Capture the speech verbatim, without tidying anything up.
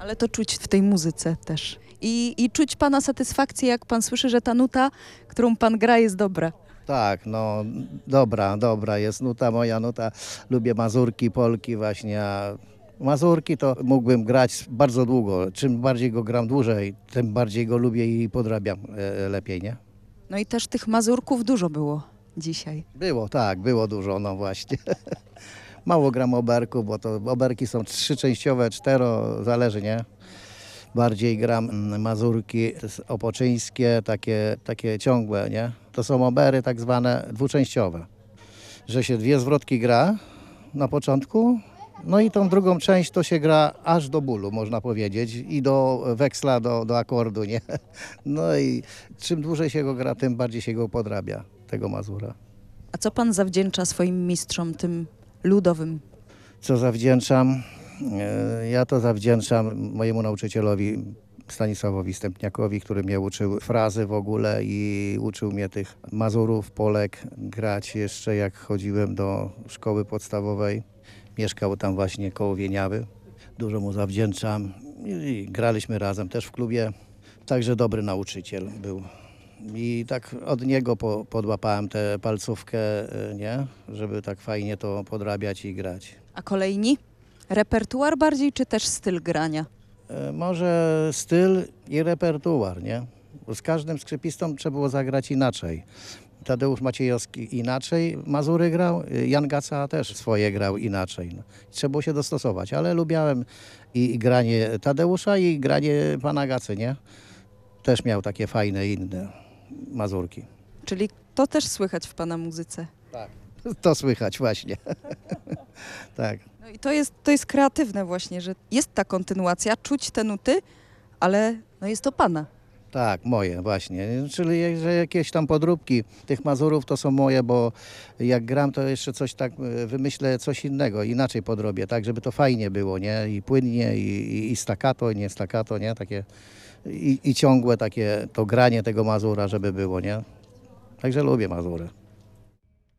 Ale to czuć w tej muzyce też. I, I czuć pana satysfakcję, jak pan słyszy, że ta nuta, którą pan gra, jest dobra. Tak, no dobra, dobra jest nuta, moja nuta. Lubię mazurki, polki właśnie, a mazurki to mógłbym grać bardzo długo. Czym bardziej go gram dłużej, tym bardziej go lubię i podrabiam e, lepiej, nie? No i też tych mazurków dużo było dzisiaj. Było, tak, było dużo, no właśnie. Mało gram oberku, bo to oberki są trzyczęściowe, cztero, zależy, nie? Bardziej gram mm, mazurki opoczyńskie, takie, takie ciągłe, nie? To są obery tak zwane dwuczęściowe, że się dwie zwrotki gra na początku, no i tą drugą część to się gra aż do bólu, można powiedzieć, i do weksla, do, do akordu, nie? No i czym dłużej się go gra, tym bardziej się go podrabia, tego mazura. A co pan zawdzięcza swoim mistrzom, tym ludowym? Co zawdzięczam? E, Ja to zawdzięczam mojemu nauczycielowi Stanisławowi Stępniakowi, który mnie uczył frazy w ogóle i uczył mnie tych mazurów, polek grać jeszcze jak chodziłem do szkoły podstawowej. Mieszkał tam właśnie koło Wieniawy. Dużo mu zawdzięczam i graliśmy razem też w klubie. Także dobry nauczyciel był. I tak od niego po, podłapałem tę palcówkę, e, nie? Żeby tak fajnie to podrabiać i grać. A kolejni? Repertuar bardziej, czy też styl grania? E, Może styl i repertuar, nie? Bo z każdym skrzypistą trzeba było zagrać inaczej. Tadeusz Maciejowski inaczej mazury grał, e, Jan Gaca też swoje grał inaczej. No. Trzeba było się dostosować, ale lubiałem i, i granie Tadeusza, i granie pana Gacy, nie? Też miał takie fajne, inne mazurki. Czyli to też słychać w pana muzyce. Tak. To słychać właśnie. Tak. No i to jest, to jest kreatywne właśnie, że jest ta kontynuacja, czuć te nuty, ale no jest to pana. Tak, moje właśnie. Czyli że jakieś tam podróbki tych mazurów to są moje, bo jak gram, to jeszcze coś tak e, wymyślę, coś innego, inaczej podrobię, tak, żeby to fajnie było, nie? I płynnie, i, i, i staccato, i nie staccato, nie? Takie i, i ciągłe takie to granie tego mazura, żeby było, nie? Także lubię mazury.